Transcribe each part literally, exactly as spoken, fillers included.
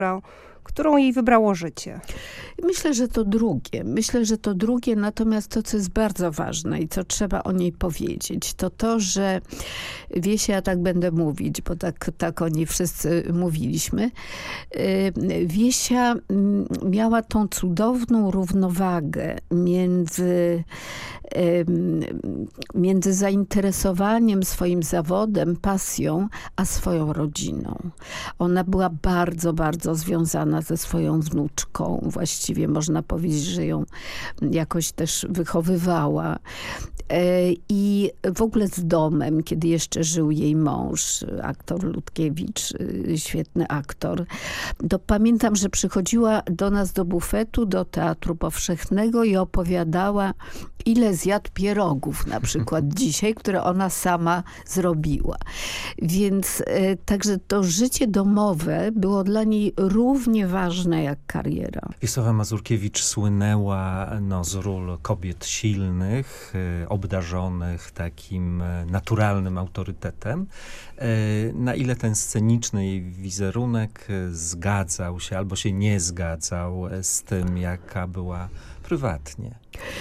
którą jej wybrało życie? Myślę, że to drugie. Myślę, że to drugie, natomiast to, co jest bardzo ważne i co trzeba o niej powiedzieć, to to, że Wiesia, ja tak będę mówić, bo tak, tak o niej wszyscy mówiliśmy, Wiesia miała tą cudowną równowagę między, między zainteresowaniem swoim zawodem, pasją, a swoją rodziną. Ona była bardzo, bardzo związana ze swoją wnuczką. Właściwie można powiedzieć, że ją jakoś też wychowywała. I w ogóle z domem, kiedy jeszcze żył jej mąż, aktor Ludkiewicz, świetny aktor, to pamiętam, że przychodziła do nas do bufetu, do Teatru Powszechnego i opowiadała, ile zjadł pierogów na przykład dzisiaj, które ona sama zrobiła. Więc e, także to życie domowe było dla niej równie ważne jak kariera. Wiesława Mazurkiewicz słynęła no, z ról kobiet silnych, e, obdarzonych takim naturalnym autorytetem. E, na ile ten sceniczny jej wizerunek zgadzał się albo się nie zgadzał z tym, jaka była prywatnie?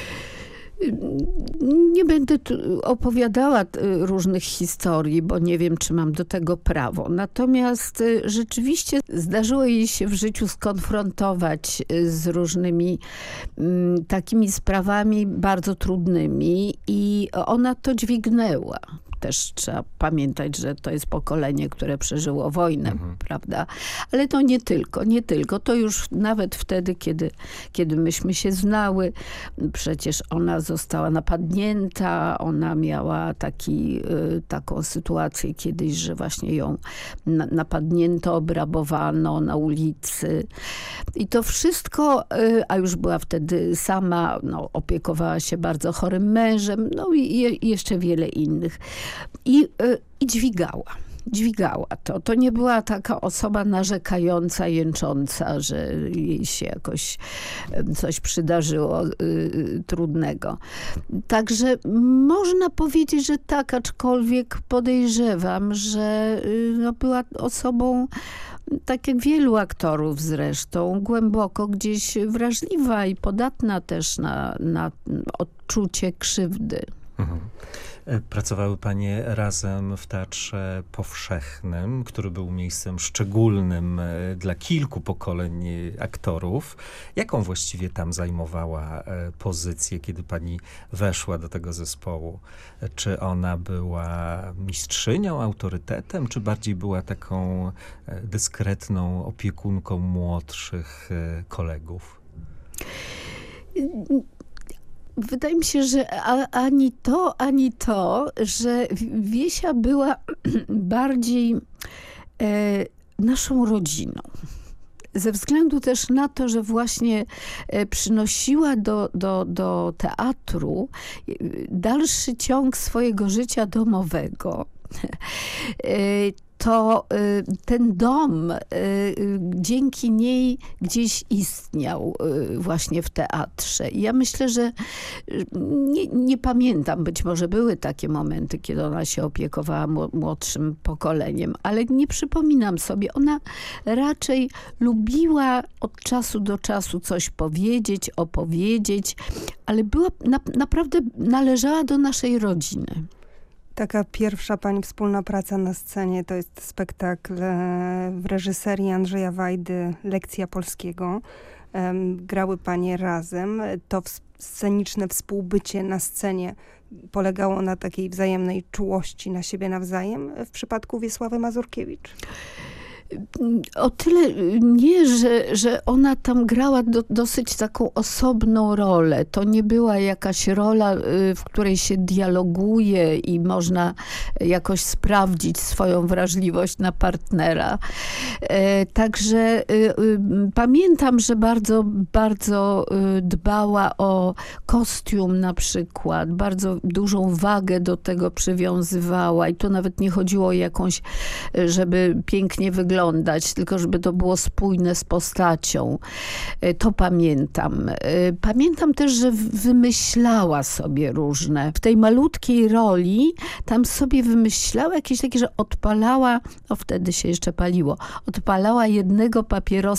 Nie będę tu opowiadała różnych historii, bo nie wiem, czy mam do tego prawo. Natomiast rzeczywiście zdarzyło jej się w życiu skonfrontować z różnymi m, takimi sprawami bardzo trudnymi i ona to dźwignęła. Też trzeba pamiętać, że to jest pokolenie, które przeżyło wojnę, mhm. prawda? Ale to nie tylko, nie tylko. To już nawet wtedy, kiedy, kiedy myśmy się znały, przecież ona została napadnięta, ona miała taki, taką sytuację kiedyś, że właśnie ją napadnięto, obrabowano na ulicy. I to wszystko, a już była wtedy sama, no, opiekowała się bardzo chorym mężem, no i, i jeszcze wiele innych. I, i dźwigała. Dźwigała to. To nie była taka osoba narzekająca, jęcząca, że jej się jakoś coś przydarzyło y, trudnego. Także można powiedzieć, że tak, aczkolwiek podejrzewam, że y, no, była osobą, tak jak wielu aktorów zresztą, głęboko gdzieś wrażliwa i podatna też na, na odczucie krzywdy. Mhm. Pracowały panie razem w Teatrze Powszechnym, który był miejscem szczególnym dla kilku pokoleń aktorów. Jaką właściwie tam zajmowała pozycję, kiedy pani weszła do tego zespołu? Czy ona była mistrzynią, autorytetem, czy bardziej była taką dyskretną opiekunką młodszych kolegów? Wydaje mi się, że ani to, ani to, że Wiesia była bardziej e, naszą rodziną. Ze względu też na to, że właśnie przynosiła do, do, do teatru dalszy ciąg swojego życia domowego. To ten dom dzięki niej gdzieś istniał właśnie w teatrze. I ja myślę, że nie, nie pamiętam, być może były takie momenty, kiedy ona się opiekowała młodszym pokoleniem, ale nie przypominam sobie. Ona raczej lubiła od czasu do czasu coś powiedzieć, opowiedzieć, ale była na, naprawdę należała do naszej rodziny. Taka pierwsza pani wspólna praca na scenie to jest spektakl w reżyserii Andrzeja Wajdy Lekcja polskiego. Grały panie razem. To sceniczne współbycie na scenie polegało na takiej wzajemnej czułości na siebie nawzajem w przypadku Wiesławy Mazurkiewicz. O tyle nie, że, że ona tam grała do, dosyć taką osobną rolę. To nie była jakaś rola, w której się dialoguje i można jakoś sprawdzić swoją wrażliwość na partnera. Także pamiętam, że bardzo, bardzo dbała o kostium na przykład. Bardzo dużą wagę do tego przywiązywała i to nawet nie chodziło o jakąś, żeby pięknie wyglądać, wyglądać, tylko żeby to było spójne z postacią. To pamiętam. Pamiętam też, że wymyślała sobie różne. W tej malutkiej roli tam sobie wymyślała jakieś takie, że odpalała, no wtedy się jeszcze paliło, odpalała jednego papierosa